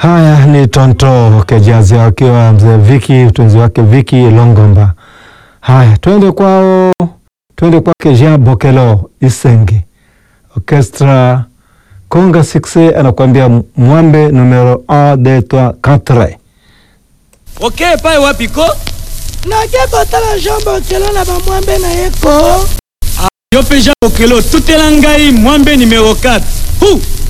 Haya ni Tonto Kejazi wakiwa mzee Viki, mtunzi wake Viki Longomba. Haya, twende kwake Jean Bokelo Isenge. Orchestra Konga 6 anakuambia Mwambe numero 1 2 3 4. Okay, pai wapiko? Na keko tala Jean Bokelo na ba Mwambe na yeko. Yo pe Jean Bokelo, tout elangai Mwambe numéro 4.